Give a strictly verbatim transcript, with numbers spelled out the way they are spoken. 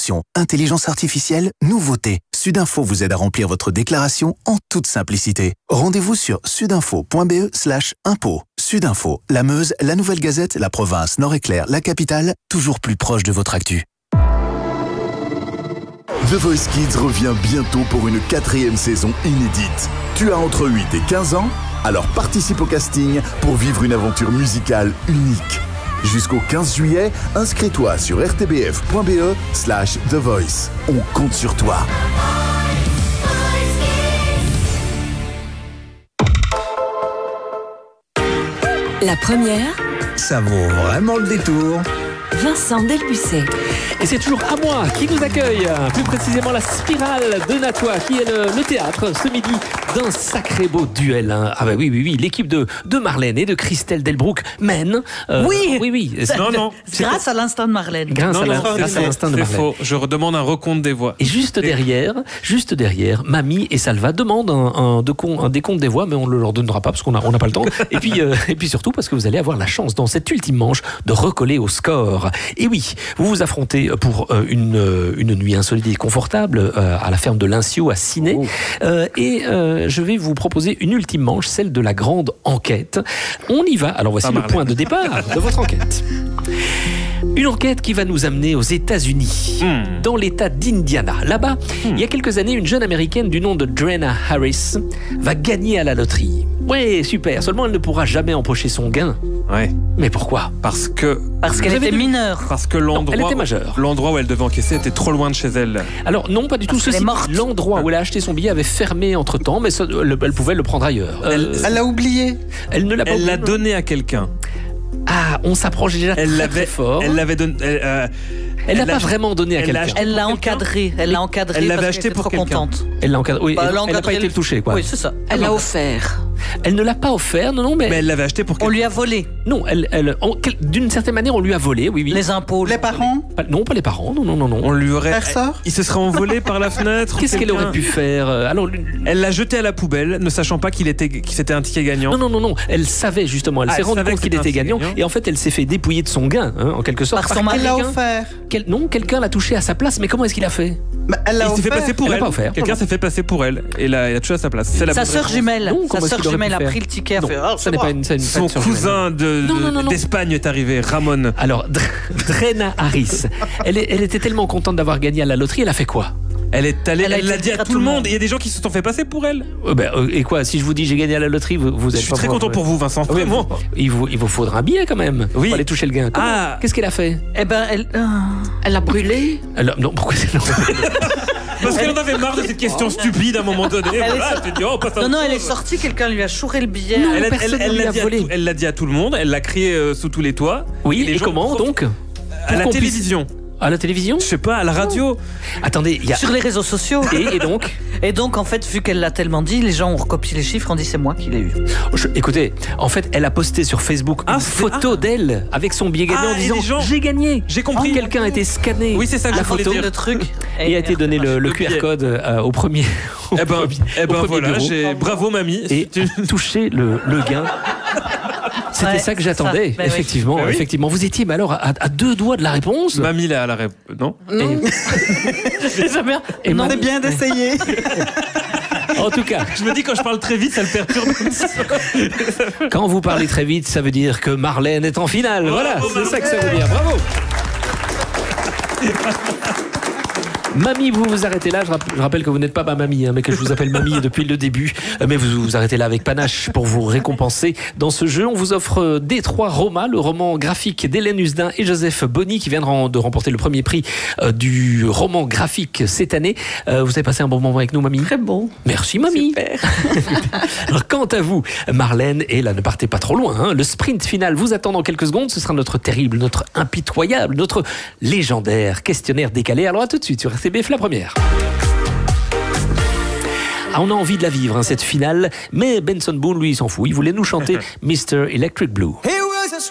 innovation, intelligence artificielle, nouveauté. Sudinfo vous aide à remplir votre déclaration en toute simplicité. Rendez-vous sur sudinfo.be slash impôt. Sudinfo, la Meuse, la Nouvelle Gazette, la province, Nord-Éclair, la capitale, toujours plus proche de votre actu. The Voice Kids revient bientôt pour une quatrième saison inédite. Tu as entre huit et quinze ans? Alors participe au casting pour vivre une aventure musicale unique. Jusqu'au quinze juillet, inscris-toi sur rtbf.be slash The Voice. On compte sur toi. La première, ça vaut vraiment le détour. Vincent Delbussé. Et c'est toujours à moi qui vous accueille, plus précisément la Spirale de Natois, qui est le, le théâtre ce midi d'un sacré beau duel. Hein. Ah bah oui, oui, oui, l'équipe de, de Marlène et de Christelle Delbrouck mène. Euh, oui, oui, oui. Non, non. C'est grâce à l'instant de Marlène. Grâce, non, à, non, la, grâce à l'instinct de Marlène. C'est faux. Je redemande un recompte des voix. Et juste derrière, juste derrière, Mamie et Salva demandent un, un, decom, un décompte des voix, mais on ne leur donnera pas parce qu'on n'a on n'a pas le temps. Et puis, euh, et puis surtout parce que vous allez avoir la chance dans cette ultime manche de recoller au score. Et oui, vous vous affrontez pour euh, une, euh, une nuit insolite et confortable euh, à la ferme de Linciot à Ciney. Oh. Euh, et euh, je vais vous proposer une ultime manche, celle de la grande enquête. On y va. Alors voici ah, le Marlène. point de départ de votre enquête. Une enquête qui va nous amener aux États-Unis, hmm. dans l'État d'Indiana. Là-bas, hmm. il y a quelques années, une jeune américaine du nom de Drena Harris va gagner à la loterie. Ouais, super. Seulement, elle ne pourra jamais empocher son gain. Ouais. Mais pourquoi? Parce que... Parce qu'elle était mineure. Parce que l'endroit, non, elle était majeure. L'endroit où elle devait encaisser était trop loin de chez elle. Alors, non, pas du tout. Ceci, l'endroit où elle a acheté son billet avait fermé entre-temps, mais ça, elle, elle pouvait le prendre ailleurs. Elle euh, elle l'a oublié. Elle ne l'a pas Elle oublié, l'a donné à quelqu'un. Ah, on s'approche déjà elle très, l'avait, très fort. Elle l'avait donné... Elle, euh, Elle, elle l'a pas vraiment donné à quelqu'un. Elle l'a encadré. Elle l'a encadré. Elle l'avait acheté pour quelqu'un. Contente. Elle l'a encadré. Oui, bah, elle n'a pas été le toucher, quoi. Oui, c'est ça. Elle l'a offert. Elle ne l'a pas offert, non, non, mais. Mais elle l'avait acheté pour quelqu'un. On lui a volé. Non, elle, elle, on, d'une certaine manière, on lui a volé, oui, oui. Les impôts. Les parents. Pas, non, pas les parents, non, non, non, non. On lui aurait. Elle sort. Il se serait envolé par la fenêtre. Qu'est-ce qu'elle aurait pu faire? Alors, elle l'a jeté à la poubelle, ne sachant pas qu'il était, qu'il c'était un ticket gagnant. Non, non, non, non. Elle savait justement. Elle ah, s'est rendue compte qu'il était gagnant, gagnant, et en fait, elle s'est fait dépouiller de son gain, hein, en quelque sorte. Par son mari. Elle l'a offert. Quel, non, quelqu'un l'a touché à sa place. Mais comment est-ce qu'il a fait? Bah, elle l'a il offert. s'est fait passer pour elle. elle. Pas offert. Quelqu'un s'est fait passer pour elle et là, il a touché à sa place. C'est la sa sœur jumelle. Non, sa sœur jumelle a pris le ticket. Non, fait, oh, ça n'est pas une, une Son cousin de, non, non, non, non. d'Espagne est arrivé, Ramon. Alors, Drena Harris, elle, est, elle était tellement contente d'avoir gagné à la loterie, elle a fait quoi? Elle est allée, elle, elle l'a dit à tout le monde. Il y a des gens qui se sont fait passer pour elle. Euh, ben, euh, et quoi? Si je vous dis j'ai gagné à la loterie, vous, vous êtes. Je suis très content pour vous, Vincent. Oui, vraiment. Il vous, il vous faudra un billet quand même. Oui. Pour aller toucher le gain. Comment? Ah. Qu'est-ce qu'elle a fait? Eh ben, elle. Euh... Elle a brûlé. Elle a... Non, pourquoi c'est Parce qu'elle en avait marre de cette question stupide à un moment donné. Voilà, sort... dit, oh, non, non, elle est sortie, quelqu'un lui a chouré le billet. Non, elle, a, personne elle, elle, lui l'a a dit volé. À tout, elle l'a dit à tout le monde, elle l'a crié euh, sous tous les toits. Oui, et, et comment prof... donc? À la télévision. Puisse... À la télévision? Je sais pas, à la radio. Attendez, il y a... Sur les réseaux sociaux. Et, et donc Et donc, en fait, vu qu'elle l'a tellement dit, les gens ont recopié les chiffres, on dit c'est moi qui l'ai eu. Je, écoutez, en fait, elle a posté sur Facebook ah, une photo ah. d'elle avec son billet gagnant ah, en disant gens... j'ai gagné. J'ai compris. Oh, quelqu'un a été scanné. Oui, c'est ça que la je photo. dire. Le truc. Et, et a été donné le, le Q R code euh, au premier. Au eh ben, premier, eh ben au voilà, j'ai... bravo mamie. Et touché le, le gain. C'était ouais, ça que j'attendais, ça, effectivement, oui. effectivement. Vous étiez, mais alors, à, à deux doigts de la réponse. Mamie là, à la réponse, non? Non. Et... jamais... Et non, c'est bien d'essayer. En tout cas, je me dis quand je parle très vite, ça le perturbe. Quand vous parlez très vite, ça veut dire que Marlène est en finale. Oh, voilà, c'est ça que ça veut dire. Bravo. Mamie, vous vous arrêtez là. Je, rapp- je rappelle que vous n'êtes pas ma mamie, hein, mais que je vous appelle mamie depuis le début. Mais vous vous arrêtez là avec panache pour vous récompenser. Dans ce jeu, on vous offre Détroit Roma, le roman graphique d'Hélène Husdin et Joseph Bonny, qui viendront de remporter le premier prix euh, du roman graphique cette année. Euh, vous avez passé un bon moment avec nous, mamie? Très bon. Merci, mamie. Super. Alors, quant à vous, Marlène, et là, ne partez pas trop loin. Hein, le sprint final vous attend dans quelques secondes. Ce sera notre terrible, notre impitoyable, notre légendaire questionnaire décalé. Alors, à tout de suite sur R T B F, la première. Ah, on a envie de la vivre, hein, cette finale, mais Benson Boone, lui, il s'en fout. Il voulait nous chanter mister Electric Blue. Hey